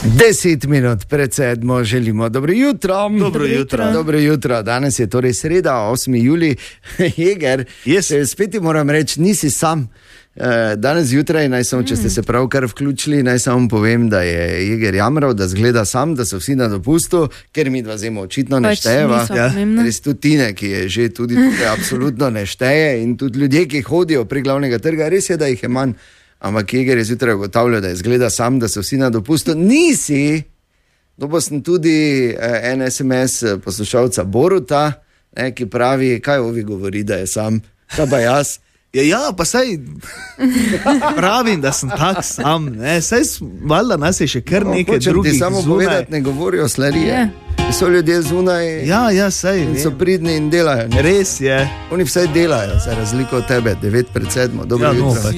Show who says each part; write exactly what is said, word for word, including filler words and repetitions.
Speaker 1: Deset minut pred sedmo želimo dobro jutro.
Speaker 2: Dobro jutro.
Speaker 1: Dobro jutro. Danes je torej sreda, osmi julij. Jeger,
Speaker 2: yes.
Speaker 1: spet ti moram reči, nisi sam. Danes zjutraj, naj samo, če ste se pravkar vključili, naj samo povem, da je Jeger jamral, da zgleda sam, da so vsi na dopustu, ker mi dva zimo očitno ne štejeva.
Speaker 3: Ja.
Speaker 1: Res tudi Tine, ki je že tudi tukaj absolutno ne šteje, in tudi ljudje, ki hodijo pri glavnega trga, res je, da jih je manj. Ampak Jeger je zjutraj ugotavljal, da je zgleda sam, da so vsi na dopustu. Nisi! Dobil sem tudi en es em es poslušalca Boruta, ne, ki pravi, kaj ovi govori, da je sam, kaj pa jaz.
Speaker 2: Ja, ja, pa saj pravim, da sem tak sam, ne, saj valjda nas je še kar
Speaker 1: No,
Speaker 2: nekaj
Speaker 1: hočem
Speaker 2: drugih
Speaker 1: ti samo
Speaker 2: zunaj.
Speaker 1: povedati, ne govorijo slarije.
Speaker 3: Je.
Speaker 1: So ljudje zunaj
Speaker 2: Ja, ja, saj,
Speaker 1: in so
Speaker 2: vem.
Speaker 1: pridni in delajo. Ne?
Speaker 2: Res je.
Speaker 1: Oni vsaj delajo, za razliko od tebe, devet pred sedmo. Dobro
Speaker 2: Ja, no,
Speaker 1: jutro.
Speaker 2: pač.